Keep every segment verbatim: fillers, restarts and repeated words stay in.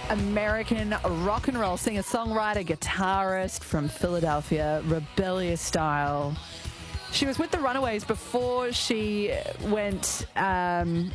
American rock and roll singer, songwriter, guitarist from Philadelphia, rebellious style. She was with the Runaways before she went um,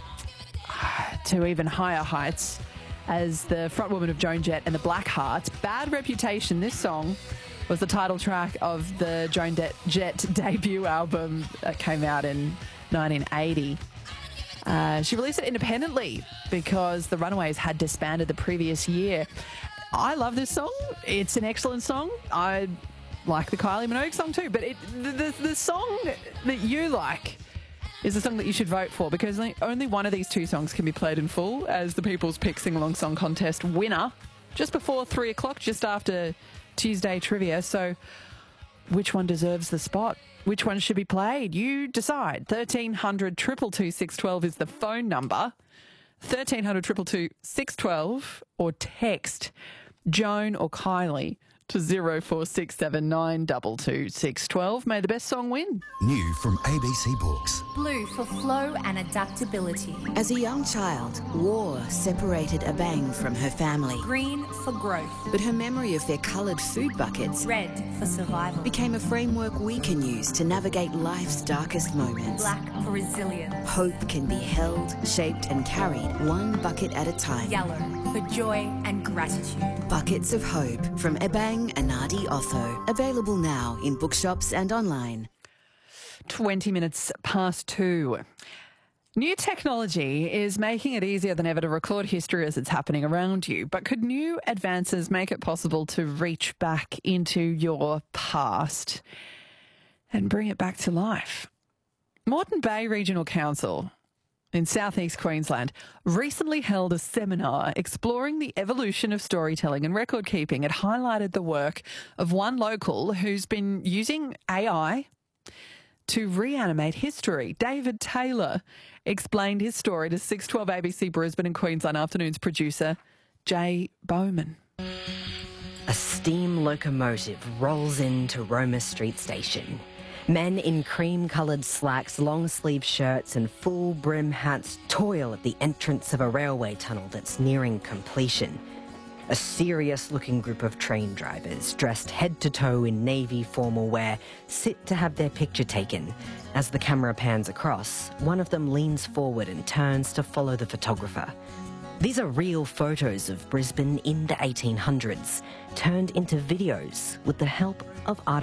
to even higher heights as the frontwoman of Joan Jett and the Blackhearts. Bad Reputation, this song, was the title track of the Joan Jett debut album that came out in nineteen eighty. Uh, she released it independently because the Runaways had disbanded the previous year. I love this song. It's an excellent song. I like the Kylie Minogue song too, but it, the, the, the song that you like is the song that you should vote for, because only one of these two songs can be played in full as the People's Pick Sing-Along Song Contest winner just before three o'clock, just after Tuesday Trivia. So which one deserves the spot? Which one should be played? You decide. thirteen hundred, two two two, six one two is the phone number. thirteen hundred, two two two, six one two, or text Joan or Kylie to zero four six seven nine two two six one two. May the best song win. New from A B C Books. Blue for flow and adaptability. As a young child, war separated Abang from her family. Green for growth. But her memory of their coloured food buckets, red for survival, became a framework we can use to navigate life's darkest moments. Black for resilience. Hope can be held, shaped and carried one bucket at a time. Yellow for joy and gratitude. Buckets of Hope from Ebang Anadi Otho. Available now in bookshops and online. twenty minutes past two. New technology is making it easier than ever to record history as it's happening around you. But could new advances make it possible to reach back into your past and bring it back to life? Moreton Bay Regional Council in southeast Queensland recently held a seminar exploring the evolution of storytelling and record keeping. It highlighted the work of one local who's been using A I to reanimate history. David Taylor explained his story to six twelve A B C Brisbane and Queensland Afternoon's producer, Jay Bowman. A steam locomotive rolls into Roma Street Station. Men in cream-coloured slacks, long-sleeve shirts and full-brim hats toil at the entrance of a railway tunnel that's nearing completion. A serious-looking group of train drivers, dressed head-to-toe in navy formal wear, sit to have their picture taken. As the camera pans across, one of them leans forward and turns to follow the photographer. These are real photos of Brisbane in the eighteen hundreds, turned into videos with the help of artificial